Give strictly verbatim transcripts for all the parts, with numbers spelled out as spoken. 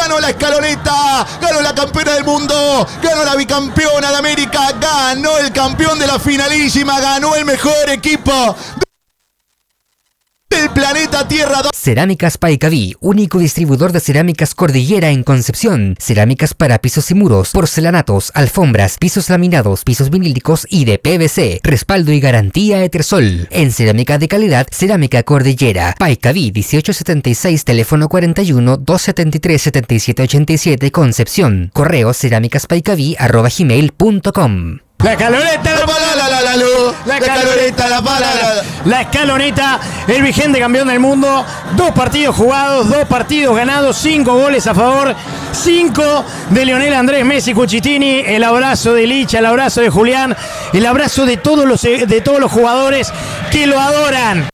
ganó la escaloneta, ganó la campeona del mundo, ganó la bicampeona de América, ganó el campeón de la finalísima, ganó el mejor equipo del planeta Tierra. Cerámicas Paicaví, único distribuidor de cerámicas Cordillera en Concepción. Cerámicas para pisos y muros, porcelanatos, alfombras, pisos laminados, pisos vinílicos y de P V C. Respaldo y garantía Etersol. En cerámica de calidad, Cerámica Cordillera. Paicaví dieciocho setenta y seis, teléfono cuarenta y uno, doscientos setenta y tres, setenta y siete ochenta y siete, Concepción. Correo cerámicaspaicaví arroba gmail punto com. La escaloneta, la pala, la, la, la, la, la escaloneta, la pala, la, la escaloneta, el vigente campeón del mundo, dos partidos jugados, dos partidos ganados, cinco goles a favor, cinco de Lionel Andrés Messi Cuchitini, el abrazo de Licha, el abrazo de Julián, el abrazo de todos los, de todos los jugadores que lo adoran.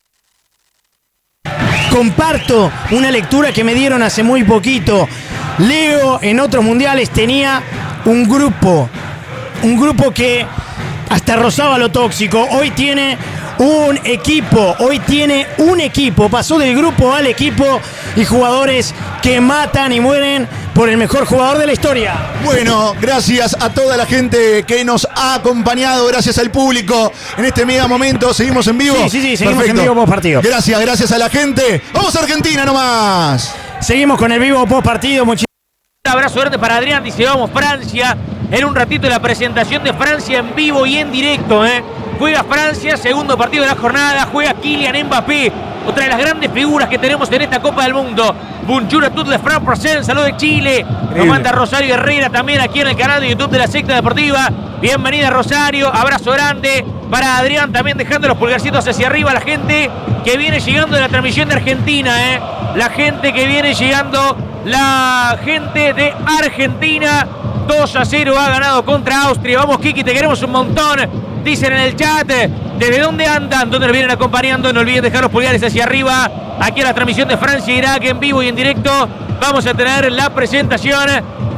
Comparto una lectura que me dieron hace muy poquito. Leo en otros mundiales tenía un grupo. Un grupo que hasta rozaba lo tóxico. Hoy tiene un equipo. Hoy tiene un equipo. Pasó del grupo al equipo y jugadores que matan y mueren por el mejor jugador de la historia. Bueno, gracias a toda la gente que nos ha acompañado. Gracias al público en este mega momento. ¿Seguimos en vivo? Sí, sí, sí. Seguimos Perfecto. en vivo post partido. Gracias, gracias a la gente. Vamos a Argentina nomás. Seguimos con el vivo post partido. Muchísimas Un abrazo fuerte para Adrián. Dice, vamos Francia. En un ratito la presentación de Francia en vivo y en directo, ¿eh? Juega Francia, segundo partido de la jornada, juega Kylian Mbappé, otra de las grandes figuras que tenemos en esta Copa del Mundo. Bonjour a tous de France, saludos de Chile. Nos manda Rosario Herrera también aquí en el canal de YouTube de la Secta Deportiva. Bienvenida Rosario, abrazo grande para Adrián, también dejando los pulgarcitos hacia arriba a la gente que viene llegando de la transmisión de Argentina, ¿eh? La gente que viene llegando, la gente de Argentina. dos a cero ha ganado contra Austria. Vamos, Kiki, te queremos un montón. Dicen en el chat, ¿desde dónde andan? ¿Dónde nos vienen acompañando? No olviden dejar los pulgares hacia arriba. Aquí en la transmisión de Francia e Irak en vivo y en directo. Vamos a tener la presentación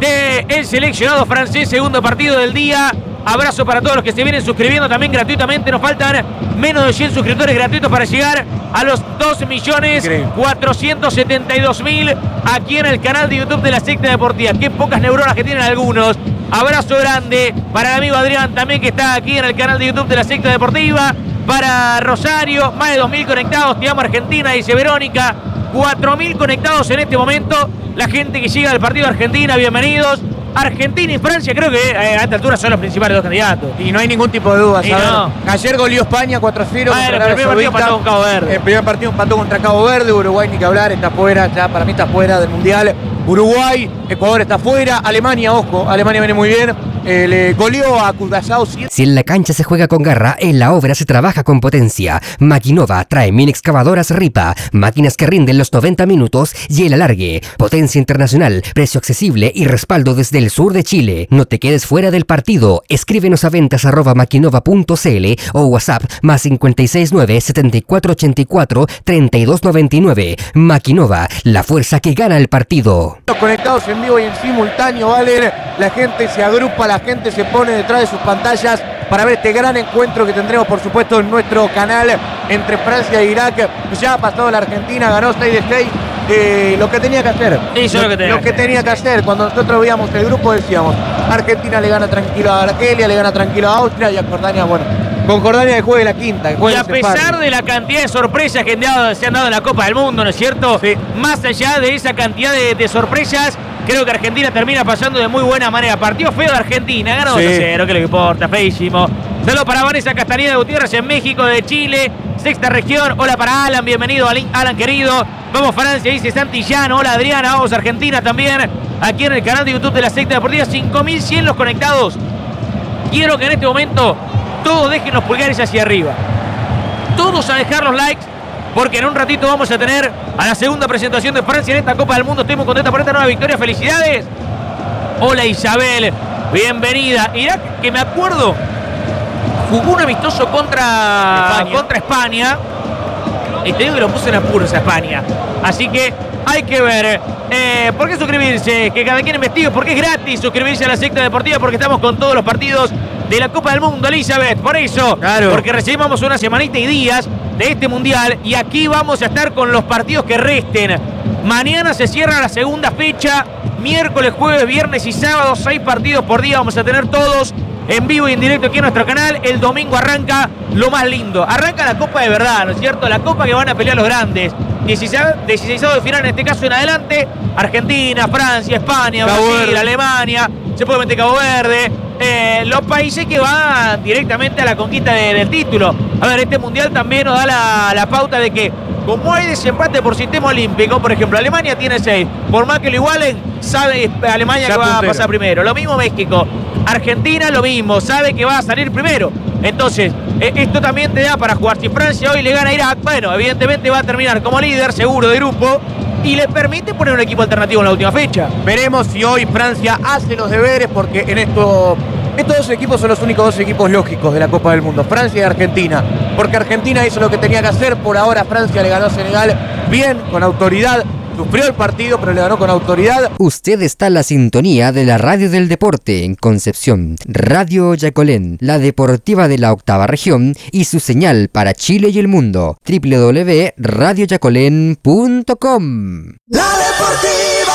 del seleccionado francés, segundo partido del día. Abrazo para todos los que se vienen suscribiendo también gratuitamente. Nos faltan menos de cien suscriptores gratuitos para llegar a los dos millones cuatrocientos setenta y dos mil aquí en el canal de YouTube de la Secta Deportiva. Qué pocas neuronas que tienen algunos. Abrazo grande para el amigo Adrián también, que está aquí en el canal de YouTube de la Secta Deportiva. Para Rosario, más de dos mil conectados. Te amo Argentina, dice Verónica. cuatro mil conectados en este momento. La gente que llega al partido de Argentina, bienvenidos. Argentina y Francia creo que eh, a esta altura son los principales dos candidatos. Y no hay ningún tipo de duda. No. Ayer goleó España cuatro a cero. Bueno, el primer partido empató con Cabo Verde. El primer partido empató contra Cabo Verde. Uruguay ni que hablar, está fuera, ya para mí está fuera del Mundial. Uruguay, Ecuador está fuera. Alemania, ojo, Alemania viene muy bien. Eh, le goleó a Curazao. Si en la cancha se juega con garra, en la obra se trabaja con potencia. Maquinova trae mini excavadoras Ripa, máquinas que rinden los noventa minutos y el alargue. Potencia internacional, precio accesible y respaldo desde el sur de Chile. No te quedes fuera del partido. Escríbenos a ventas arroba maquinova punto cl o WhatsApp más cinco seis nueve, siete cuatro ocho cuatro, tres dos nueve nueve. Maquinova, la fuerza que gana el partido. Conectados en vivo y en simultáneo, Valen. La gente se agrupa, la gente se pone detrás de sus pantallas para ver este gran encuentro que tendremos, por supuesto, en nuestro canal entre Francia e Irak. Ya ha pasado la Argentina, ganó seis de seis. Eh, lo que tenía que hacer. Hizo lo que tenía, lo que, tenía que hacer. Cuando nosotros veíamos el grupo decíamos, Argentina le gana tranquilo a Argelia, le gana tranquilo a Austria y a Jordania, bueno, con Jordania que juegue la quinta. Que y a pesar de la cantidad de sorpresas que se han dado en la Copa del Mundo, ¿no es cierto? Sí. Más allá de esa cantidad de, de sorpresas, creo que Argentina termina pasando de muy buena manera. Partido feo de Argentina, ganó dos a cero, que es lo que importa, feísimo. Saludos para Vanessa Castañeda de Gutiérrez en México, de Chile, sexta región. Hola para Alan, bienvenido Alan querido. Vamos Francia, dice Santillano. Hola Adriana, vamos Argentina también. Aquí en el canal de YouTube de la Secta Deportiva, cinco mil cien los conectados. Quiero que en este momento todos dejen los pulgares hacia arriba. Todos a dejar los likes, porque en un ratito vamos a tener a la segunda presentación de Francia en esta Copa del Mundo. Estoy muy contenta por esta nueva victoria. Felicidades. Hola Isabel, bienvenida. Irak, que me acuerdo, jugó un amistoso contra España. Contra España. Y te digo que lo puse en apuros a España. Así que hay que ver. Eh, ¿Por qué suscribirse? Que cada quien investigue. Porque es gratis suscribirse a la Secta Deportiva, porque estamos con todos los partidos de la Copa del Mundo, Elizabeth. Por eso, claro. Porque recibimos una semanita y días de este Mundial. Y aquí vamos a estar con los partidos que resten. Mañana se cierra la segunda fecha miércoles, jueves, viernes y sábado, seis partidos por día vamos a tener todos en vivo y en directo aquí en nuestro canal. El domingo arranca lo más lindo. Arranca la Copa de verdad, ¿no es cierto? La Copa que van a pelear los grandes. dieciséis de final, en este caso en adelante. Argentina, Francia, España, Cabo Brasil, Verde. Alemania. Se puede meter Cabo Verde. Eh, los países que van directamente a la conquista de, del título. A ver, este mundial también nos da la, la pauta de que, como hay desempate por sistema olímpico, por ejemplo, Alemania tiene seis. Por más que lo igualen, sabe Alemania Ya que va puntero. a pasar primero. Lo mismo México. Argentina lo mismo, sabe que va a salir primero. Entonces, eh, esto también te da para jugar. Si Francia hoy le gana a Irak, bueno, evidentemente va a terminar como líder, seguro, de grupo. Y le permite poner un equipo alternativo en la última fecha. Veremos si hoy Francia hace los deberes, porque en esto, estos dos equipos son los únicos dos equipos lógicos de la Copa del Mundo, Francia y Argentina. Porque Argentina hizo lo que tenía que hacer. Por ahora Francia le ganó a Senegal bien, con autoridad. Sufrió el partido, pero le ganó con autoridad. Usted está en la sintonía de la Radio del Deporte en Concepción, Radio Yacolén, la deportiva de la octava región y su señal para Chile y el mundo, doble u doble u doble u punto radio yacolén punto com. La Deportiva.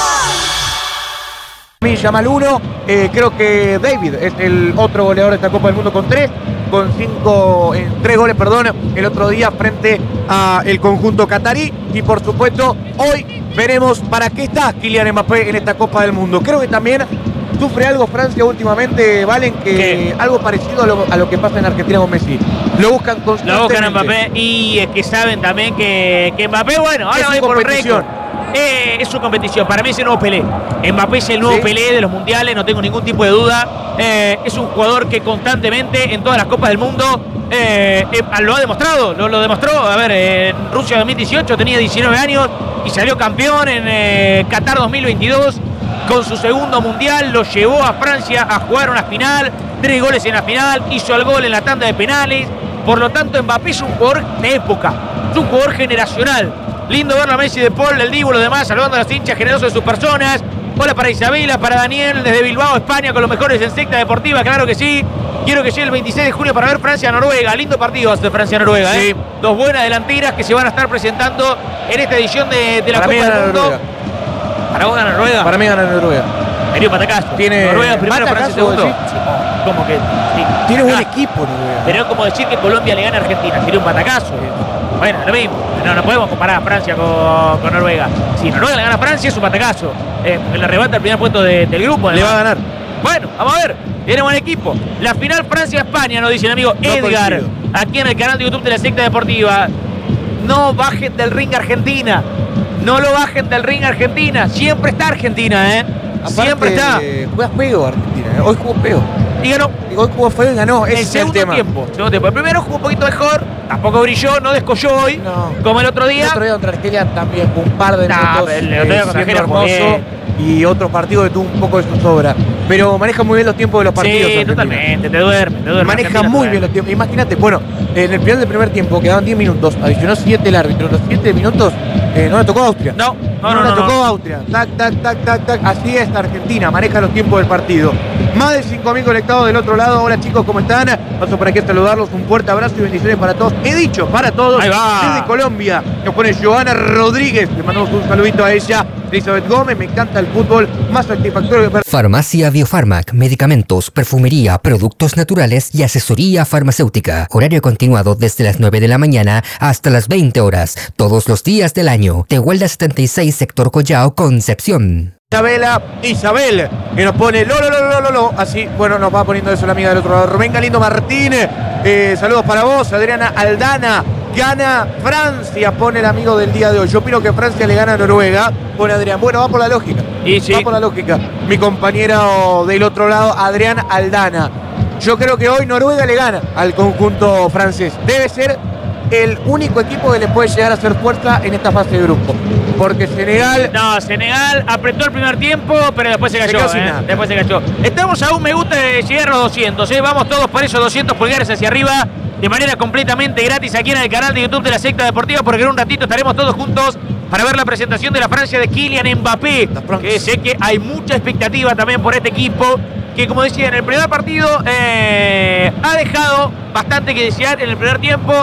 Yamal uno, eh, creo que David es el otro goleador de esta Copa del Mundo con tres, con cinco, eh, tres goles, perdón, el otro día frente al conjunto catarí. Y por supuesto, hoy veremos para qué está Kylian Mbappé en esta Copa del Mundo. Creo que también sufre algo Francia últimamente, Valen, que ¿Qué? algo parecido a lo, a lo que pasa en Argentina con Messi. Lo buscan Lo constantemente. buscan a Mbappé y es que saben también que, que Mbappé, bueno, ahora Es va su por competición. récord. Eh, es su competición, para mí es el nuevo Pelé. Mbappé es el nuevo Sí. Pelé de los mundiales, no tengo ningún tipo de duda. Eh, es un jugador que constantemente en todas las Copas del Mundo eh, eh, lo ha demostrado, lo, lo demostró. A ver, en Rusia dos mil dieciocho tenía diecinueve años y salió campeón en eh, Qatar dos mil veintidós. Con su segundo mundial lo llevó a Francia a jugar una final, tres goles en la final, hizo el gol en la tanda de penales. Por lo tanto, Mbappé es un jugador de época, es un jugador generacional. Lindo verlo a Messi, De Paul, el Divo, los demás, saludando a las hinchas, generosos de sus personas. Hola para Isabela, para Daniel, desde Bilbao, España, con los mejores en secta deportiva, claro que sí. Quiero que llegue el veintiséis de junio para ver Francia-Noruega. Lindo partido de Francia-Noruega, ¿eh? Sí. Dos buenas delanteras que se van a estar presentando en esta edición de, de la Para mí Copa gana del Mundo. Noruega. ¿Para vos gana Noruega? Para mí gana Noruega. Sería un patacazo. Tiene- Noruega primero, ¿Batacazo, Francia segundo. decís? Sí, como que sí. Tiene buen Ah, equipo Noruega. Pero es como decir que Colombia le gana a Argentina. Sería un patacazo. Bueno, lo mismo. No, no podemos comparar a Francia con, con Noruega. Si Noruega le gana a Francia es un patacazo. Eh, le arrebata el primer puesto de- del grupo. Le además. va a ganar. Bueno, vamos a ver. Tiene buen equipo. La final Francia-España, nos dice el amigo No Edgar, coincido. aquí en el canal de YouTube de la Secta Deportiva. No bajen del ring Argentina. No lo bajen del ring Argentina. Siempre está Argentina, ¿eh? Siempre está. Aparte, juega feo Argentina. ¿eh? Hoy jugó feo. Y ganó. Hoy jugó feo y ganó. Ese El es el segundo tema. tiempo. Segundo tiempo. El primero jugó un poquito mejor. Tampoco brilló, no descolló hoy. No. Como el otro día. El otro día contra Argelia también fue un par de Nah, minutos pero el otro día eh, contra siendo Argelia jugó hermoso. Y otro partido que tuvo un poco de su sobra. Pero maneja muy bien los tiempos de los partidos. Sí, Argentina. totalmente. Te duerme, te duerme. Maneja Argentina te muy duerme. bien los tiempos. Imagínate, bueno, en el final del primer tiempo quedaban diez minutos, adicionó siete el árbitro. Los siete minutos eh, no le tocó a Austria. No, no, no, le no, tocó no. a Austria. Tac, tac, tac, tac, tac. Así es Argentina, maneja los tiempos del partido. Más de cinco mil conectados del otro lado. Hola chicos, ¿cómo están? Paso por aquí a saludarlos. Un fuerte abrazo y bendiciones para todos. He dicho para todos. Ahí va. Desde Colombia nos pone Joana Rodríguez. Le mandamos un saludito a ella. Elizabeth Gómez, me encanta el fútbol más satisfactorio que Farmacia Biofarmac, medicamentos, perfumería, productos naturales y asesoría farmacéutica. Horario continuado desde las nueve de la mañana hasta las veinte horas, todos los días del año. Tehuelda setenta y seis, sector Collao, Concepción. Isabela, Isabel, que nos pone lo, lo, lo, lo, lo, lo. Así, bueno, nos va poniendo eso la amiga del otro lado. Rubén Galindo Martínez, eh, saludos para vos. Adriana Aldana, gana Francia, pone el amigo del día de hoy. Yo opino que Francia le gana a Noruega, pone Adrián. Bueno, va por la lógica. Y sí. Va por la lógica. Mi compañero del otro lado, Adrián Aldana. Yo creo que hoy Noruega le gana al conjunto francés. Debe ser el único equipo que le puede llegar a hacer fuerza en esta fase de grupo. Porque Senegal No, Senegal apretó el primer tiempo, pero después se Se cayó. quedó sin eh. nada. Después se cayó. Estamos a un me gusta de llegar a los doscientos. ¿eh? Vamos todos por esos doscientos pulgares hacia arriba de manera completamente gratis aquí en el canal de YouTube de la Secta Deportiva, porque en un ratito estaremos todos juntos para ver la presentación de la Francia de Kylian Mbappé. La Francia. Que sé que hay mucha expectativa también por este equipo, que como decía en el primer partido eh, ha dejado bastante que desear en el primer tiempo.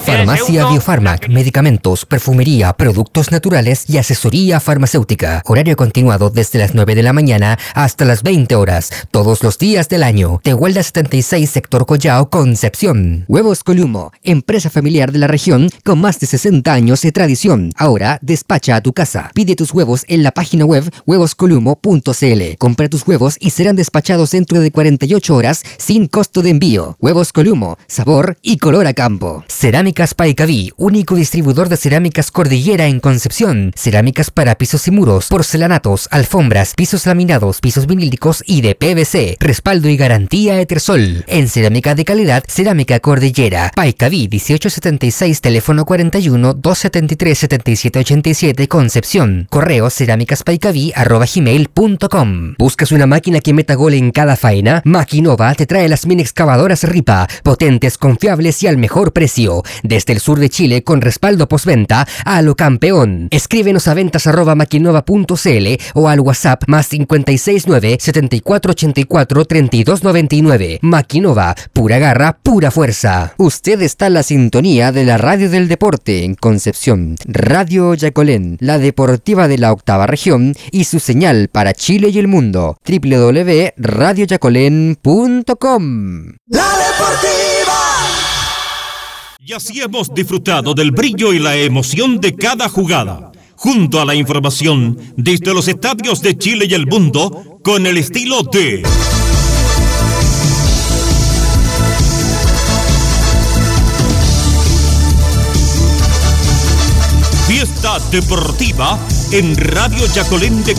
Farmacia Biofarmac, medicamentos, perfumería, productos naturales y asesoría farmacéutica. Horario continuado desde las nueve de la mañana hasta las veinte horas, todos los días del año. Tehuelda setenta y seis, sector Collao, Concepción. Huevos Columo, empresa familiar de la región con más de sesenta años de tradición. Ahora despacha a tu casa. Pide tus huevos en la página web huevos columo punto c l. Compra tus huevos y serán despachados dentro de cuarenta y ocho horas sin costo de envío. Huevos Columo, sabor y color a campo. Cerámicas Paicaví, único distribuidor de cerámicas Cordillera en Concepción. Cerámicas para pisos y muros, porcelanatos, alfombras, pisos laminados, pisos vinílicos y de P V C. Respaldo y garantía Etersol. En cerámica de calidad, Cerámica Cordillera. Paicaví dieciocho setenta y seis, teléfono cuarenta y uno, doscientos setenta y tres, setenta y siete ochenta y siete, Concepción. Correo cerámicaspaicaví arroba gmail punto com. ¿Buscas una máquina que meta gol en cada faena? Maquinova te trae las mini excavadoras Ripa, potentes, confiables y al mejor precio. Desde el sur de Chile con respaldo postventa a lo campeón. Escríbenos a ventas arroba maquinova punto c l o al WhatsApp más cincuenta y seis nueve, setenta y cuatro ochenta y cuatro, treinta y dos noventa y nueve. Maquinova, pura garra, pura fuerza. Usted está en la sintonía de la radio del deporte en Concepción. Radio Yacolén, la deportiva de la octava región y su señal para Chile y el mundo. doble u doble u doble u punto radio yacolén punto com. ¡La Deportiva! Y así hemos disfrutado del brillo y la emoción de cada jugada, junto a la información desde los estadios de Chile y el mundo, con el estilo de Fiesta Deportiva en Radio Yacolén de